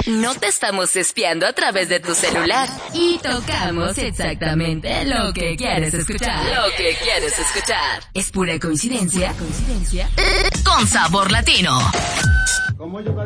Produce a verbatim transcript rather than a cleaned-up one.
No te estamos espiando a través de tu celular. Y tocamos exactamente lo que quieres escuchar. Lo que quieres escuchar. ¿Es pura coincidencia? ¿Coincidencia? Con sabor latino.